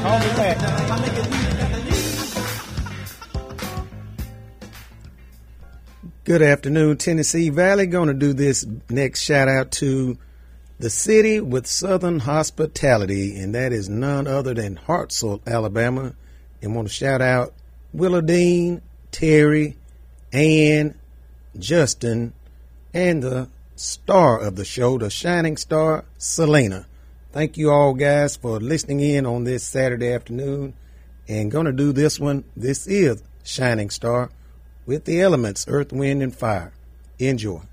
Call me back. Good afternoon, Tennessee Valley. Going to do this next shout out to the city with Southern hospitality, and that is none other than Hartselle, Alabama. And want to shout out Willardine, Terry, Ann, Justin, and the star of the show, the shining star, Selena. Thank you all, guys, for listening in on this Saturday afternoon. And going to do this one. This is Shining Star with the Elements, Earth, Wind, and Fire. Enjoy.